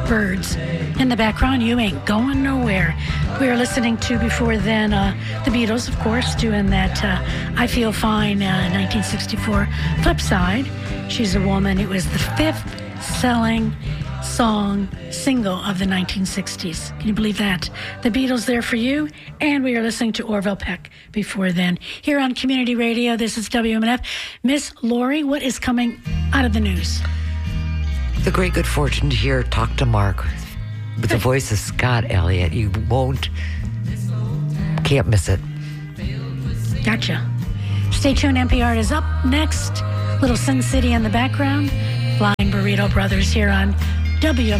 Birds. In the background, You Ain't Going Nowhere. We were listening to before then the Beatles, of course, doing that I Feel Fine 1964 flip side. She's a Woman. It was the 5th selling single of the 1960s. Can you believe that? The Beatles there for you. And we are listening to Orville Peck before then. Here on Community Radio, this is WMNF. Miss Lori, what is coming out of the news? The great good fortune to hear Talk to Mark with the voice of Scott Elliott. You can't miss it. Gotcha. Stay tuned. NPR is up next. Little Sin City in the background. Flying Burrito Brothers here on WMNF.